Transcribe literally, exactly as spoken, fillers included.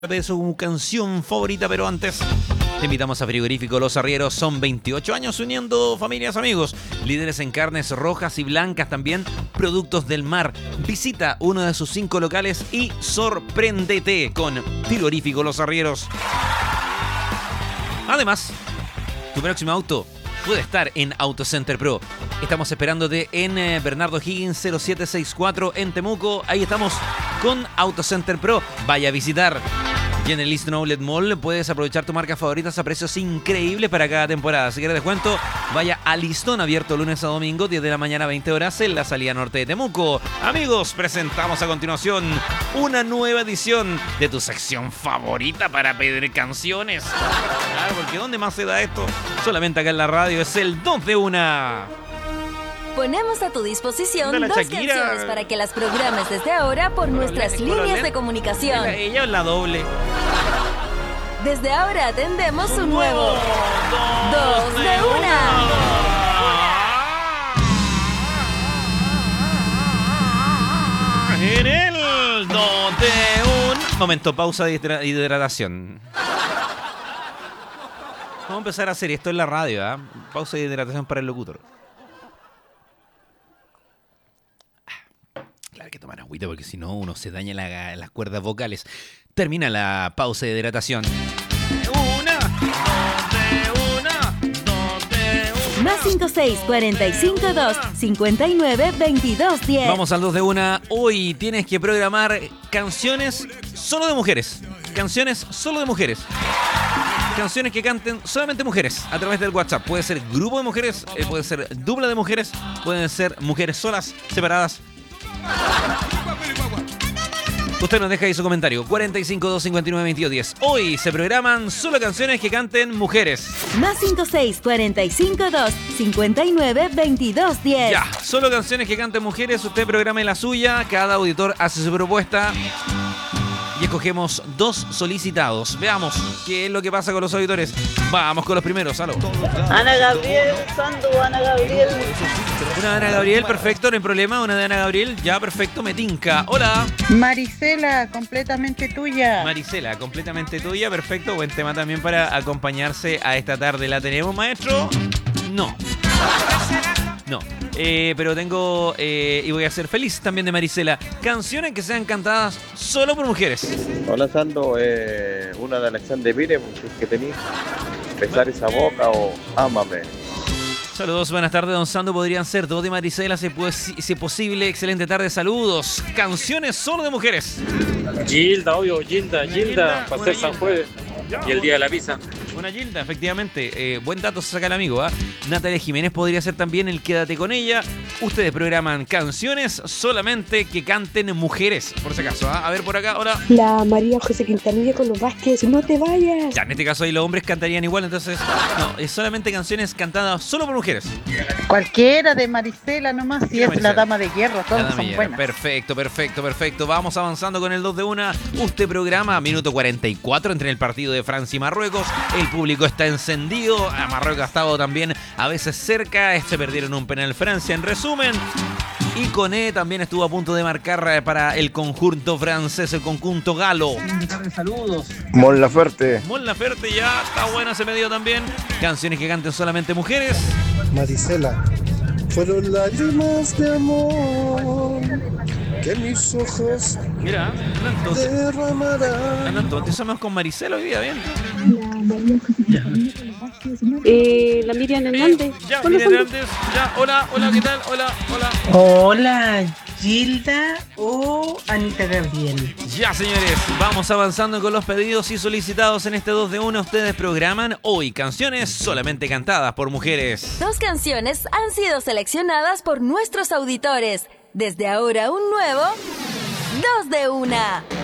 de su canción favorita, pero antes te invitamos a Frigorífico Los Arrieros. Son veintiocho años uniendo familias, amigos, líderes en carnes rojas y blancas, también productos del mar. Visita uno de sus cinco locales y sorpréndete con Frigorífico Los Arrieros. Además, tu próximo auto puede estar en Autocenter Pro. Estamos esperándote en eh, Bernardo Higgins cero siete sesenta y cuatro en Temuco. Ahí estamos con Autocenter Pro. Vaya a visitar. Y en el Eastern Outlet Mall puedes aprovechar tu marca favoritas a precios increíbles para cada temporada. Si quieres descuento, vaya a Listón, abierto lunes a domingo, diez de la mañana, veinte horas, en la salida norte de Temuco. Amigos, presentamos a continuación una nueva edición de tu sección favorita para pedir canciones. Claro, porque ¿dónde más se da esto? Solamente acá en la radio. Es el dos de una. Ponemos a tu disposición dos Shakira. canciones para que las programes desde ahora por nuestras líneas de comunicación. Ella, ella es la doble. Desde ahora atendemos un nuevo dos de una. En el dos de un. Momento, pausa de hidra- hidratación. Vamos a empezar a hacer esto en la radio, ¿eh? Pausa de hidratación para el locutor. Claro, hay que tomar agüita porque si no uno se daña la- las cuerdas vocales. Termina la pausa de hidratación. Una, dos de una, dos de una. Más cinco seis cuarenta y cinco dos cincuenta y nueve veintidós diez. Vamos al dos de una. Hoy tienes que programar canciones solo de mujeres. Canciones solo de mujeres. Canciones que canten solamente mujeres a través del WhatsApp. Puede ser grupo de mujeres, eh, puede ser dupla de mujeres, pueden ser mujeres solas, separadas. Usted nos deja ahí su comentario. cuarenta y cinco dos cincuenta y nueve veintidós diez. Hoy se programan solo canciones que canten mujeres. Más cinco seis cuarenta y cinco dos cincuenta y nueve veintidós diez. Ya, solo canciones que canten mujeres. Usted programe la suya. Cada auditor hace su propuesta. Y escogemos dos solicitados. Veamos qué es lo que pasa con los auditores. Vamos con los primeros. Aló. Ana Gabriel, Sandu, Ana Gabriel. Una de Ana Gabriel, perfecto, no hay problema. Una de Ana Gabriel, ya, perfecto, me tinca. Hola. Marisela, completamente tuya. Marisela, completamente tuya, perfecto. Buen tema también para acompañarse a esta tarde. ¿La tenemos, maestro? No. No. Eh, pero tengo, eh, y voy a ser feliz también de Marisela, canciones que sean cantadas solo por mujeres. Hola Sando, eh, una de Alexander Pires, si es que tenés besar esa boca o ámame. Saludos, buenas tardes, don Sando. Podrían ser dos de Marisela, si, pues, si posible. Excelente tarde, saludos. Canciones solo de mujeres. Gilda, obvio, Gilda, Gilda, Gilda, para una ser San Gilda. Jueves y el día de la pizza. Una Gilda, efectivamente. Eh, buen dato se saca el amigo. ¿eh? Natalia Jiménez podría ser también el Quédate con ella. Ustedes programan canciones solamente que canten mujeres, por si acaso. ¿eh? A ver por acá, hola. La María José Quintanilla con los Vázquez, no te vayas. Ya, en este caso ahí los hombres cantarían igual, entonces no, es solamente canciones cantadas solo por mujeres. Cualquiera de Marisela nomás, si Mira, es Marisela. la dama de hierro, La todas dama son llena. buenas. Perfecto, perfecto, perfecto. Vamos avanzando con el dos de una. Usted programa minuto cuarenta y cuatro entre el partido de Francia y Marruecos. El público está encendido. A Marruecos ha estado también a veces cerca. Se perdieron un penal Francia. En resumen, y Koné también estuvo a punto de marcar para el conjunto francés, el conjunto galo. Mon Laferte. Mon Laferte ya está buena ese medio también. Canciones que canten solamente mujeres. Marisela, fueron lágrimas de amor que mis ojos Mira, andan todos, derramarán. andan todos. Empezamos con Marisela hoy día, bien. Eh, la Miriam Hernández. Eh, ya, Hola, Miriam Sandra. Hernández, ya, hola, hola, ¿qué tal? Hola, hola. Hola, Gilda o Anita Gabriel. Ya, señores, vamos avanzando con los pedidos y solicitados en este dos de una. Ustedes programan hoy canciones solamente cantadas por mujeres. Dos canciones han sido seleccionadas por nuestros auditores. Desde ahora un nuevo dos de una.